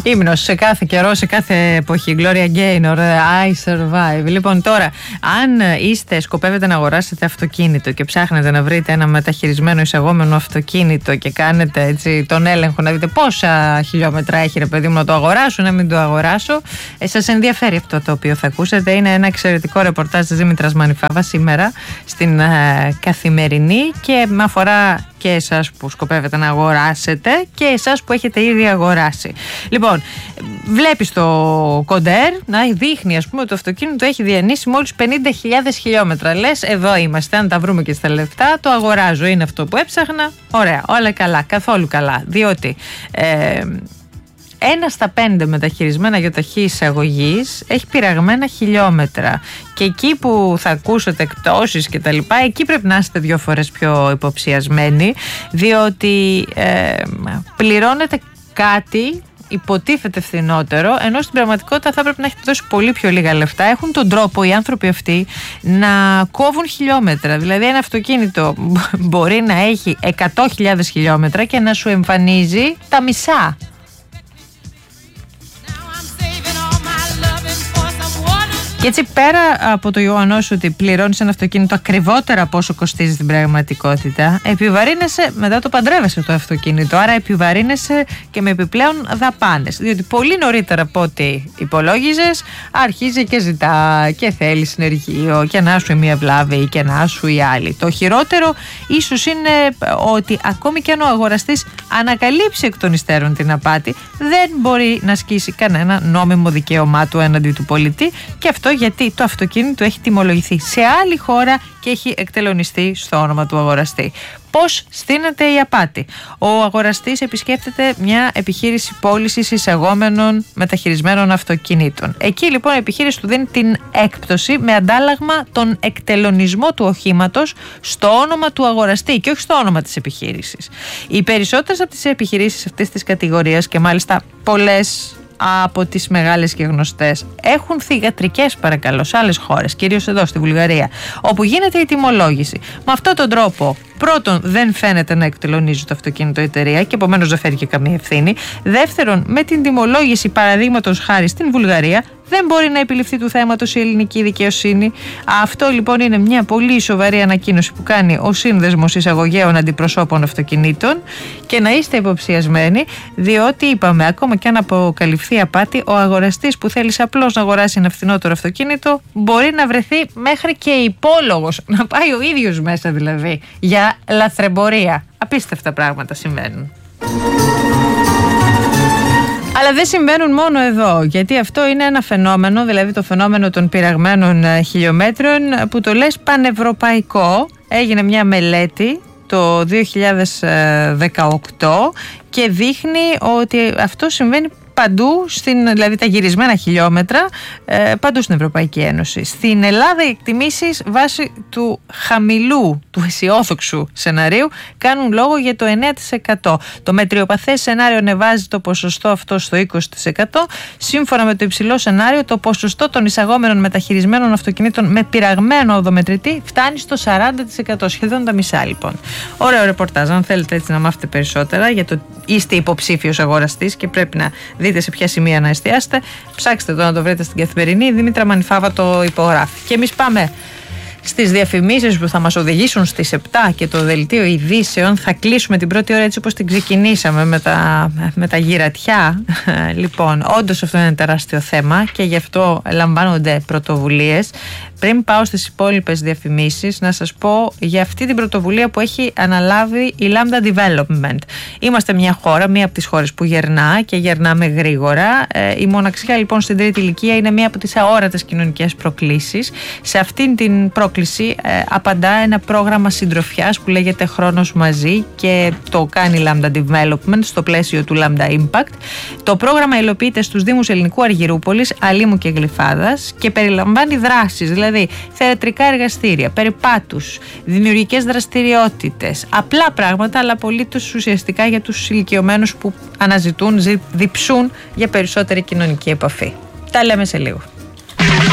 Ύμνος σε κάθε καιρό, σε κάθε εποχή. Gloria Gaynor, I Survive. Λοιπόν, τώρα, αν σκοπεύετε να αγοράσετε αυτοκίνητο και ψάχνετε να βρείτε ένα μεταχειρισμένο εισαγόμενο αυτοκίνητο και κάνετε έτσι τον έλεγχο να δείτε πόσα χιλιόμετρα έχει, ρε παιδί μου, να το αγοράσω, να μην το αγοράσω, σας ενδιαφέρει αυτό το οποίο θα ακούσετε. Είναι ένα εξαιρετικό ρεπορτάζ της Δήμητρας Μανιφάβα σήμερα στην Καθημερινή και με αφορά και εσάς που σκοπεύετε να αγοράσετε και εσάς που έχετε ήδη αγοράσει. Λοιπόν, βλέπεις το κοντέρ να δείχνει, ας πούμε, ότι το αυτοκίνητο έχει διανύσει μόλις 50.000 χιλιόμετρα. Λες, εδώ είμαστε, αν τα βρούμε και στα λεφτά, το αγοράζω, είναι αυτό που έψαχνα. Ωραία, όλα καλά, καθόλου καλά. Διότι 1 στα 5 μεταχειρισμένα γιοταχή εισαγωγής έχει πειραγμένα χιλιόμετρα. Και εκεί που θα ακούσετε εκπτώσεις και τα λοιπά, εκεί πρέπει να είστε 2 φορές πιο υποψιασμένοι, διότι πληρώνετε κάτι υποτίθεται φθηνότερο, ενώ στην πραγματικότητα θα πρέπει να έχετε δώσει πολύ πιο λίγα λεφτά. Έχουν τον τρόπο οι άνθρωποι αυτοί να κόβουν χιλιόμετρα. Δηλαδή ένα αυτοκίνητο μπορεί να έχει 100.000 χιλιόμετρα και να σου εμφανίζει τα μισά. Και έτσι, πέρα από το γεγονός ότι πληρώνεις ένα αυτοκίνητο ακριβότερα από όσο κοστίζει στην πραγματικότητα, επιβαρύνεσαι, μετά το παντρεύεσαι το αυτοκίνητο, άρα επιβαρύνεσαι και με επιπλέον δαπάνες. Διότι πολύ νωρίτερα από ό,τι υπολόγιζες, αρχίζει και ζητά και θέλει συνεργείο και να σου η μία βλάβη και να σου η άλλη. Το χειρότερο ίσως είναι ότι ακόμη και αν ο αγοραστής ανακαλύψει εκ των υστέρων την απάτη, δεν μπορεί να ασκήσει κανένα νόμιμο δικαίωμά του έναντι του πολιτή, και αυτό γιατί το αυτοκίνητο έχει τιμολογηθεί σε άλλη χώρα και έχει εκτελονιστεί στο όνομα του αγοραστή. Πώς στείνεται η απάτη? Ο αγοραστής επισκέπτεται μια επιχείρηση πώλησης εισαγόμενων μεταχειρισμένων αυτοκινήτων. Εκεί λοιπόν η επιχείρηση του δίνει την έκπτωση με αντάλλαγμα τον εκτελονισμό του οχήματος στο όνομα του αγοραστή και όχι στο όνομα της επιχείρησης. Οι περισσότερες από τις επιχειρήσεις αυτής της κατηγορίας, και μάλιστα πολλές από τις μεγάλες και γνωστές, έχουν θυγατρικές, παρακαλώ, σε άλλες χώρες, κυρίως εδώ στη Βουλγαρία, όπου γίνεται η τιμολόγηση. Με αυτόν τον τρόπο, πρώτον, δεν φαίνεται να εκτελονίζει το αυτοκίνητο η εταιρεία και επομένως δεν φέρει και καμία ευθύνη. Δεύτερον, με την τιμολόγηση, παραδείγματος χάρη στην Βουλγαρία, δεν μπορεί να επιληφθεί του θέματος η ελληνική δικαιοσύνη. Αυτό λοιπόν είναι μια πολύ σοβαρή ανακοίνωση που κάνει ο Σύνδεσμος Εισαγωγέων Αντιπροσώπων Αυτοκινήτων, και να είστε υποψιασμένοι, διότι είπαμε, ακόμα και αν αποκαλυφθεί απάτη, ο αγοραστής που θέλει απλώς να αγοράσει ένα φθηνότερο αυτοκίνητο μπορεί να βρεθεί μέχρι και υπόλογος, να πάει ο ίδιος μέσα δηλαδή, για λαθρεμπορία. Απίστευτα πράγματα συμβαίνουν. Αλλά δεν συμβαίνουν μόνο εδώ, γιατί αυτό είναι ένα φαινόμενο, δηλαδή το φαινόμενο των πειραγμένων χιλιόμετρων, που το λες πανευρωπαϊκό. Έγινε μια μελέτη το 2018 και δείχνει ότι αυτό συμβαίνει παντού, δηλαδή τα γυρισμένα χιλιόμετρα παντού στην Ευρωπαϊκή Ένωση. Στην Ελλάδα οι εκτιμήσεις βάσει του χαμηλού, του αισιόδοξου σεναρίου κάνουν λόγο για το 9%. Το μετριοπαθές σενάριο ανεβάζει το ποσοστό αυτό στο 20%. Σύμφωνα με το υψηλό σενάριο, το ποσοστό των εισαγόμενων μεταχειρισμένων αυτοκινήτων με πειραγμένο οδομετρητή φτάνει στο 40%, σχεδόν τα μισά λοιπόν. Ωραίο ρεπορτάζ. Αν θέλετε έτσι να μάθετε περισσότερα για το είστε υποψήφιος αγοραστής και πρέπει να δείτε σε ποια σημεία να εστιάσετε, ψάξτε το να το βρείτε στην Καθημερινή. Η Δήμητρα Μανιφάβα το υπογράφει. Και εμείς πάμε στις διαφημίσεις που θα μας οδηγήσουν στις 7 και το δελτίο ειδήσεων. Θα κλείσουμε την πρώτη ώρα έτσι όπως την ξεκινήσαμε, με τα γυρατιά. Λοιπόν, όντως αυτό είναι ένα τεράστιο θέμα και γι' αυτό λαμβάνονται πρωτοβουλίες. Πριν πάω στις υπόλοιπες διαφημίσεις, να σας πω για αυτή την πρωτοβουλία που έχει αναλάβει η Lambda Development. Είμαστε μια χώρα, μία από τις χώρες που γερνά και γερνάμε γρήγορα. Η μοναξιά λοιπόν στην τρίτη ηλικία είναι μία από τις αόρατες κοινωνικές προκλήσεις. Σε αυτήν την πρόκληση απαντά ένα πρόγραμμα συντροφιάς που λέγεται Χρόνος Μαζί και το κάνει η Lambda Development στο πλαίσιο του Lambda Impact. Το πρόγραμμα υλοποιείται στους Δήμους Ελληνικού Αργυρούπολης, Αλήμου και Γλυφάδας και περιλαμβάνει δράσεις, δηλαδή θεατρικά εργαστήρια, περιπάτους, δημιουργικές δραστηριότητες, απλά πράγματα, αλλά απολύτως ουσιαστικά για τους ηλικιωμένους που αναζητούν, διψούν για περισσότερη κοινωνική επαφή. Τα λέμε σε λίγο.